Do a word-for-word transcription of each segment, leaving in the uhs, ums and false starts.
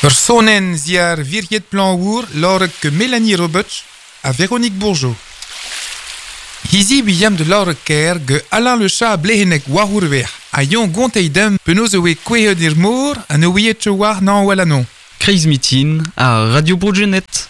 Personen ziar virjet plan our lorek que Mélanie Roberts à Véronique Bourgeot. Hizi biyam de lorek ker ge Alain le chat blehenek wahourver a yon gonteidem penozoe kwehe dir mour an ouye tchouar nan walanon. Chris Mitin à Radio Bourgenet.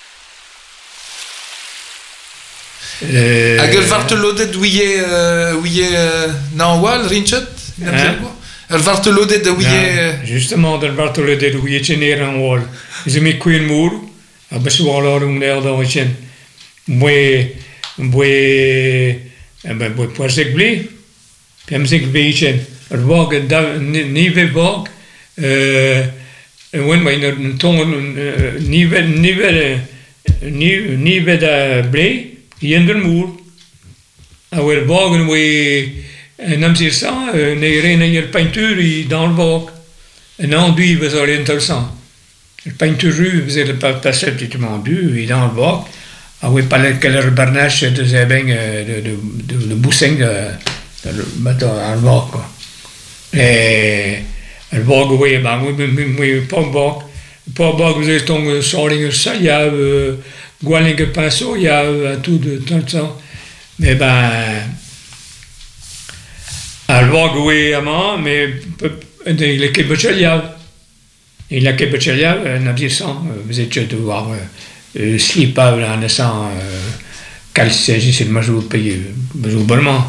Euh... Hag ur vartelodet ouye euh, ouye euh, nan wal rinchet? Ur vartelodet ouye... Justement, der vartelodet ouye tjener an wal. Ze me kwen mour, a beswar lor un er dan chen. Mwe... Mwe... Mwe poazek ble, pem zek ble chen. Er wag, neve wag, wen ma in tong neve... Neve... Neve da ble, yender mour. A wer wagen we... Nam zir sa, ne rene hier peinture dans le wag. En enduit was al interessant. Le peinture was er perceptiquement du, dans le wag. Ah oui, pas le keller barnache de zebeng de de de de boussing de de al wag quoi. Et el wag we ba we we pas wag. Pas wag we tong soring sa ya gwalinge pinceau, il y a tout de tout ça. Mais ben al wag we ama mais il est kebechelia. Il a kebechelia n'a dit ça, vous êtes de voir Euh, slipable en laissant euh, calcégie c'est le major payé major bonnement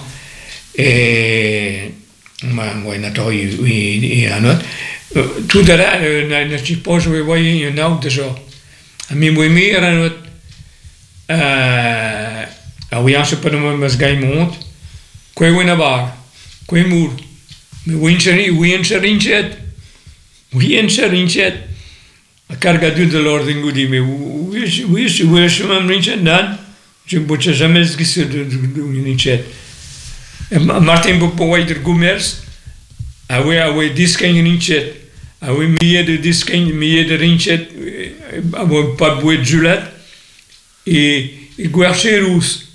et moi moi nato et un autre tout de là ne sais pas je vais voir un autre déjà à mi moi mi un autre euh ah oui on se peut nous mas gay monte quoi oui na bar quoi mur mais oui chéri oui chéri chet oui chéri chet a carregador de l'ordem goudi mais oui oui je vois je m'en rinchet nan je ne peux jamais esquecer de de rinchet Martin Bopoy de Gomers ah oui ah oui disquin rinchet ah oui milliers de disquin milliers de rinchet ah oui pas bois de Juliette et et guarcherus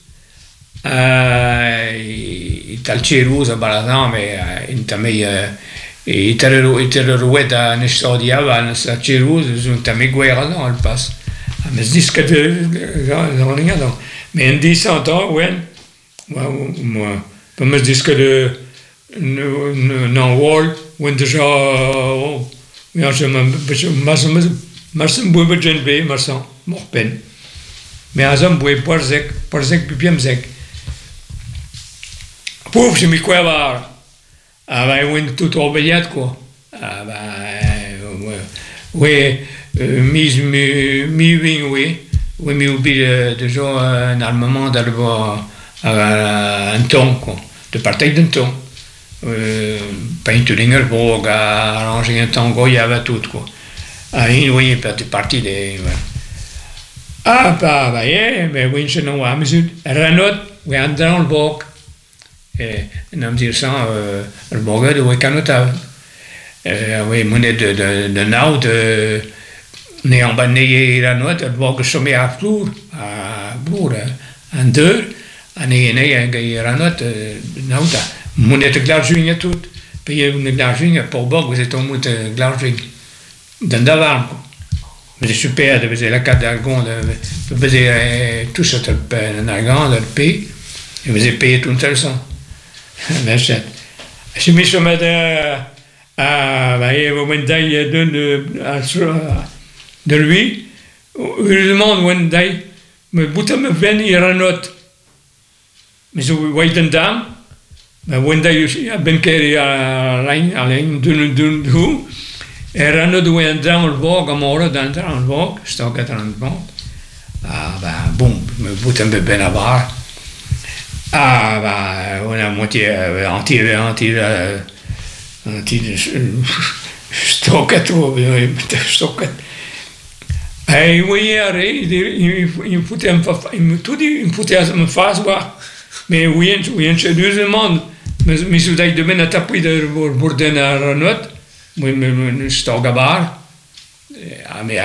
ah et talcherus à baladant mais in tamay et itero itero weda ne storia va na sacheru junta me guerra dans le passe mais disque de dans rien donc mais en disant ouais moi moi pas me disque de non wall when déjà ja je me mas mas me boue de be mas mort pen mais azam boue porzek porzek bipiem zek pauvre je me quoi va ah bah oui tout obéiat quoi ah bah oui mise mi wing oui oui mais oublie déjà un armement d'alors un ton quoi de partie d'un ton peinturing pour arranger un tango il y avait tout quoi ah oui partie des ah bah bah mais oui je ne vois mais Renaud oui en dans le boc et nam dire ça le boga de Canota oui monnaie de de de nau de né en banné la note le boga sommet à flou à blur en deux année né la note nauta monnaie de glarjuing tout payer une glarjuing pour boga vous êtes au mot de glarjuing dans d'avant mais super de faisait la carte d'argon de faisait tout ça le argon le pays et vous avez payé tout ça ça Merci. Je me suis mis à à moment d'ailleurs de de lui il demande one day me bouta me venir à note mais je wait and down mais one day je ben carry à line à line de de de era no do and down le vogue amore dans le vogue sto che dans le vogue ah bah bon me bouta me ben à bar ah bah on a moitié anti anti anti stoccato stoccato eh oui il il foutait un il tout dit il foutait me face quoi mais oui oui je deux monde mais mais je dois demain à taper de borden à note moi me stoccabar ah mais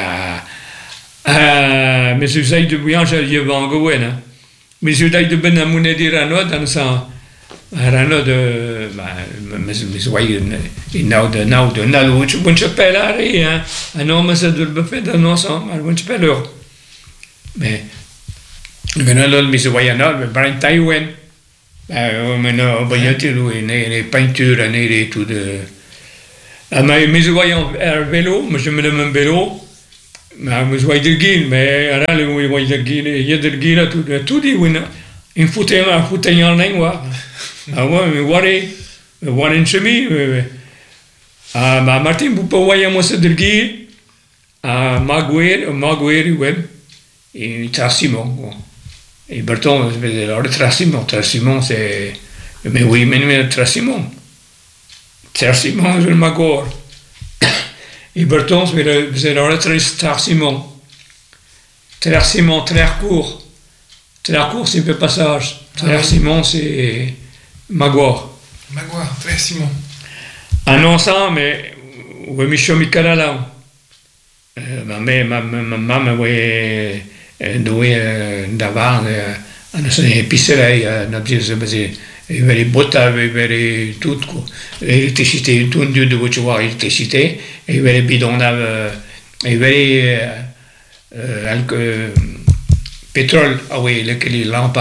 ah mais je sais de bien je y vais en gouen mais je dois de ben à monnaie dire à note dans ça Ranod, mes oai, in nao de nao de nao, wunch wunch appel ari, hein, un homme se de le fait d'un ensemble, wunch appel ur. Mais, Ganalol mis oai anol, mais Brian Taiwan, mais no, bagnati lui, ne, ne peinture, ne, ne, tout de. Ah, mais mes oai en vélo, mais je me donne un vélo, mais mes oai de guil, mais ara le oai de guil, il y a de guil, tout, tout dit, oui, in foutait, in foutait en langue, ah ouais, mais wari, wari en chemin, ah, ma Martin, vous pouvez voir moi ce dergi, ah, Maguire, Maguire, ouais, et Tracimon, et Berton, alors le Tracimon, Tracimon, c'est, mais oui, mais mais Tracimon, Tracimon, je le Magor, et Berton, c'est alors le Tracimon, Tracimon, très court, très court, c'est un passage, Tracimon, c'est Magor. Magor, très Simon. Un ensemble, mais oui, Michel Mikalala. Ma mère, ma maman, oui, doué d'avoir un épicerie, un objet, il y avait les bottes, il y avait les tout, l'électricité, tout Dieu de vous voir l'électricité, il y avait les bidons, il y avait les pétrole, ah oui, les lampes.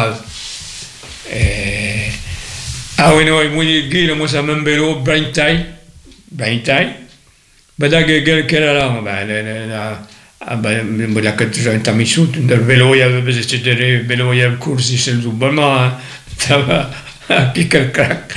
Ah oui, non, moi, il moi, ça m'a vélo, brain tie, brain tie. Ben, là, quelle est là? Ben, ben, là, quand j'ai un tamichou, le vélo, il y avait besoin de vélo, il y avait course, c'est le bon, ça va, pique le crack.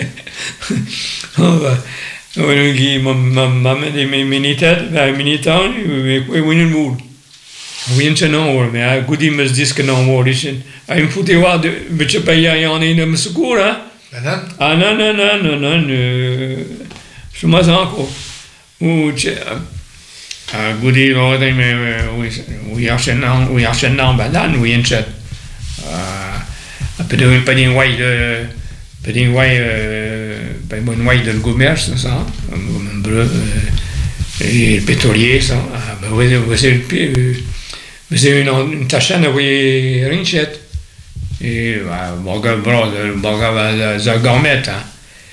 Oui, maman, des militaires, ben, militaires, oui, oui, le moule. Oui, c'est non, mais à Goudi me dit que non, moi, il me foutait voir, mais je paye à y en aller, me secours, hein? Ah non, non, non, non, non, je suis pas encore. Ou, à Goudi, mais oui, enchaînant, oui, enchaînant, ben là, oui, en chat. Un peu de pas d'une way de. Pas d'une way, pas une way de le commerce, ça, un bleu, et le pétrolier, ça. Ah, ben oui, c'est le. C'est une, une tachane, oui, rinchette. Et, bon, bon, bon, ça gourmet, hein.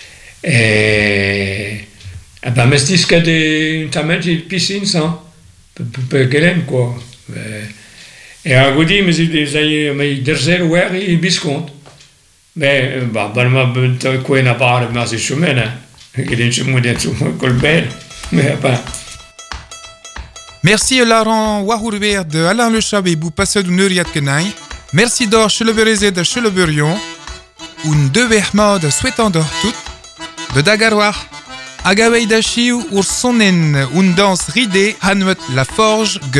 Et, ben, mais c'est ce qu'il y a des, une j'ai une piscine, ça. Peu, peu, peu, quoi. Et à Goudi, mais ils, mais ils derzel, ouais, ils biscomptent. Mais, bah, ben, ma, quoi, n'a pas, mais c'est chemin, hein. Il y a une chemin d'être colbert. Mais, pas. Merci Laurent Wahourwer de Alain Le Chab et Boupassed ou Nuriat Kenai. Merci d'or Cheleberize de Cheleberion. Un deux vehma de souhaitant d'or tout. De Dagaroir. Agawei Dashi ou Sonnen, un danse ridée, Hanwet la forge,